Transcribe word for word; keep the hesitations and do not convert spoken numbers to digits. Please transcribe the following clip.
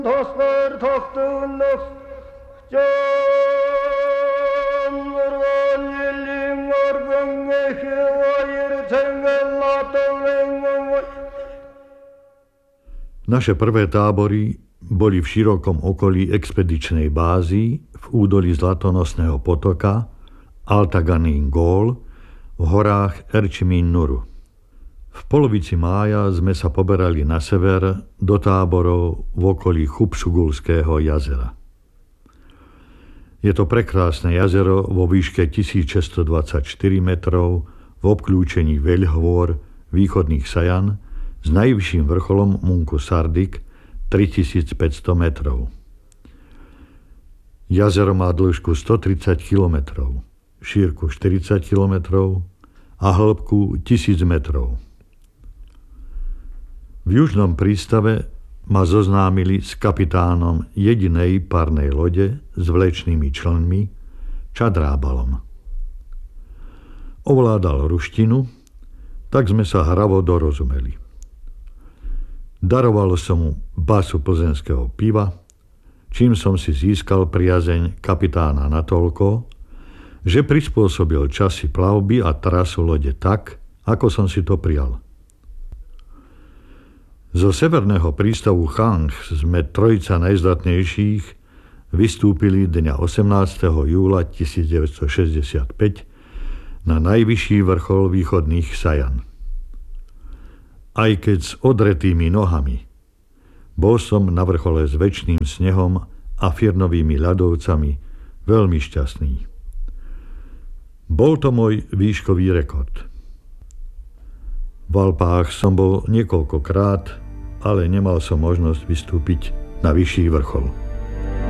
Naše prvé tábory boli v širokom okolí expedičnej bázy v údolí Zlatonosného potoka Altaganín Gól v horách Erčimín Nuru. V polovici mája sme sa poberali na sever do táborov v okolí Chubšugulského jazera. Je to prekrásne jazero vo výške tisícšesťstodvadsaťštyri metrov v obklúčení veľhôr východných Sajan s najvyšším vrcholom Munku Sardik tritisícpäťsto metrov. Jazero má dĺžku stotridsať kilometrov, šírku štyridsať kilometrov a hĺbku tisíc metrov. V južnom prístave ma zoznámili s kapitánom jedinej parnej lode s vlečnými členmi, Čadrábalom. Ovládal ruštinu, tak sme sa hravo dorozumeli. Darovalo som mu basu plzenského piva, čím som si získal priazeň kapitána natoľko, že prispôsobil časy plavby a trasu lode tak, ako som si to prijal. Zo severného prístavu Chang sme trojica najzdatnejších vystúpili dňa osemnásteho júla tisícdeväťstošesťdesiatpäť na najvyšší vrchol východných Sajan. Aj keď s odretými nohami, bol som na vrchole s večným snehom a firnovými ľadovcami veľmi šťastný. Bol to môj výškový rekord. V Alpách som bol niekoľkokrát, ale nemal som možnosť vystúpiť na vyšší vrchol.